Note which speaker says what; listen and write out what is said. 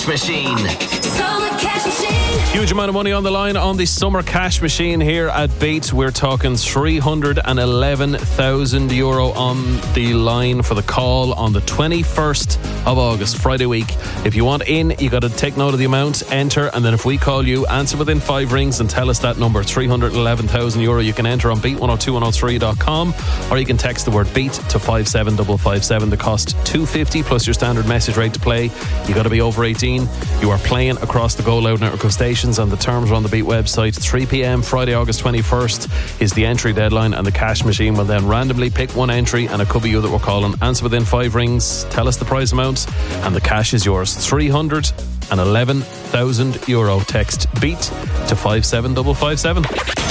Speaker 1: Machine.
Speaker 2: Summer Cash Machine.
Speaker 3: Huge amount of money on the line on the Summer Cash Machine here at Beat. We're talking €311,000 on the line for the call on the 21st of August, Friday week. If you want in, you got to take note of the amount, enter, and then if we call you, answer within 5 rings and tell us that number, €311,000. You can enter on beat102103.com or you can text the word beat to 57557. The cost $2.50 plus your standard message rate to play. You got to be over 18. You are playing across the Go Loud network of stations, and the terms are on the Beat website. 3 p.m. Friday, August 21st is the entry deadline, and the cash machine will then randomly pick one entry, and it could be you that we're calling. Answer within 5 rings, tell us the prize amount, and the cash is yours. €311,000. Text BEAT to 57557.